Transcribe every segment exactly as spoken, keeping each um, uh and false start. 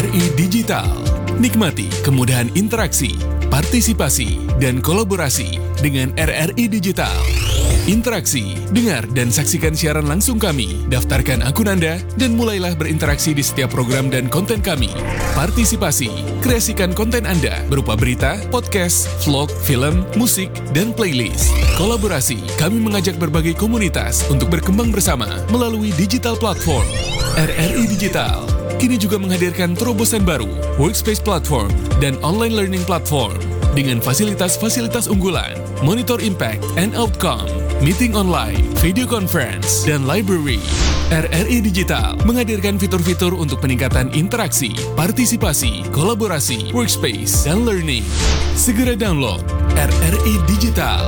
R I Digital. Nikmati kemudahan interaksi, partisipasi, dan kolaborasi dengan R R I Digital. Interaksi, dengar dan saksikan siaran langsung kami, daftarkan akun Anda, dan mulailah berinteraksi di setiap program dan konten kami. Partisipasi, kreasikan konten Anda berupa berita, podcast, vlog, film, musik, dan playlist. Kolaborasi, kami mengajak berbagai komunitas untuk berkembang bersama melalui digital platform. R R I Digital kini juga menghadirkan terobosan baru, workspace platform, dan online learning platform dengan fasilitas-fasilitas unggulan, monitor impact and outcome, meeting online, video conference, dan library. R R I Digital menghadirkan fitur-fitur untuk peningkatan interaksi, partisipasi, kolaborasi, workspace, dan learning. Segera download R R I Digital.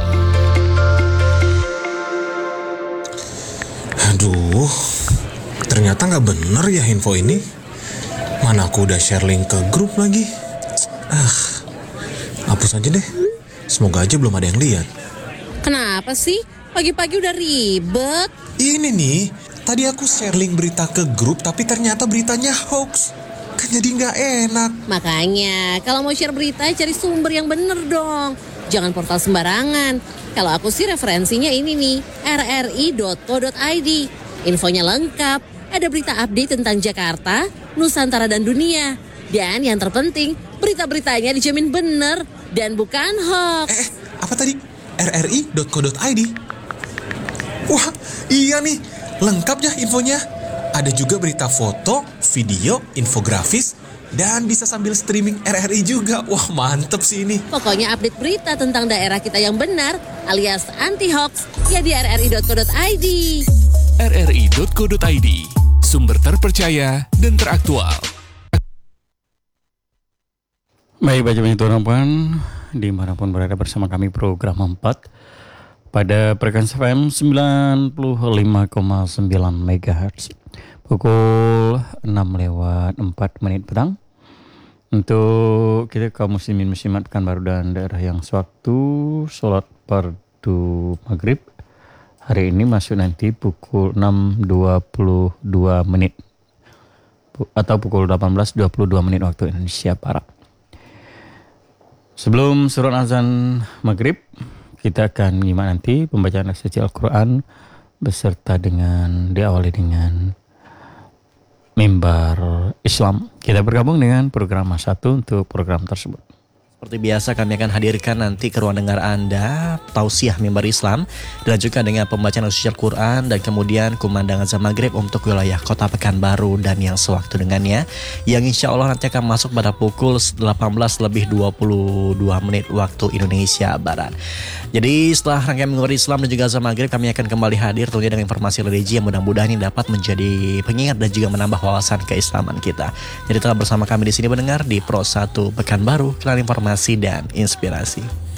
Aduh, ternyata nggak bener ya info ini. Mana aku udah share link ke grup lagi. Ah, hapus aja deh. Semoga aja belum ada yang lihat. Kenapa sih? Pagi-pagi udah ribet. Ini nih, tadi aku share link berita ke grup tapi ternyata beritanya hoax. Kan jadi nggak enak. Makanya, kalau mau share berita cari sumber yang bener dong. Jangan portal sembarangan. Kalau aku sih referensinya ini nih, r r i dot co dot i d. Infonya lengkap. Ada berita update tentang Jakarta, Nusantara, dan dunia. Dan yang terpenting, berita-beritanya dijamin bener dan bukan hoax. Eh, apa tadi? r r i dot co dot i d. Wah, iya nih. Lengkap ya infonya. Ada juga berita foto, video, infografis, dan bisa sambil streaming R R I juga. Wah, mantep sih ini. Pokoknya update berita tentang daerah kita yang benar alias anti-hoax ya di r r i dot co dot i d. r r i dot co dot i d, sumber terpercaya dan teraktual. Baik, baca banyak tuan puan, dimanapun berada bersama kami program empat pada frekuensi F M sembilan puluh lima koma sembilan megahertz pukul enam lewat empat menit petang. Untuk kita kaum muslimin muslimat Pekanbaru dan daerah yang sewaktu sholat fardu maghrib hari ini masuk nanti pukul enam dua puluh dua menit atau pukul delapan belas dua puluh dua menit waktu Indonesia Barat. Sebelum surat azan maghrib, kita akan menyimak nanti pembacaan suci Al-Quran beserta dengan diawali dengan mimbar Islam. Kita bergabung dengan program satu untuk program tersebut. Seperti biasa kami akan hadirkan nanti ke ruang dengar Anda tausiah mimbar Islam dilanjutkan dengan pembacaan suci Al-Quran dan kemudian kumandang azan maghrib untuk wilayah kota Pekanbaru dan yang sewaktu dengannya yang insya Allah nanti akan masuk pada pukul delapan belas lebih dua puluh dua menit waktu Indonesia Barat. Jadi setelah rangkaian mimbar Islam dan juga azan maghrib kami akan kembali hadir tentunya dengan informasi religi yang mudah-mudahan ini dapat menjadi pengingat dan juga menambah wawasan keislaman kita. Jadi tetap bersama kami di sini mendengar di Pro satu Pekanbaru, kelan informasi dan inspirasi.